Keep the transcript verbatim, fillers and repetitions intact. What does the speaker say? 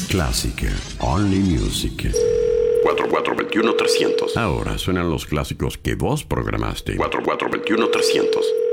Clásica, Only Music. cuatro cuatro dos uno trescientos. Ahora suenan los clásicos que vos programaste. cuatro cuatro dos uno trescientos.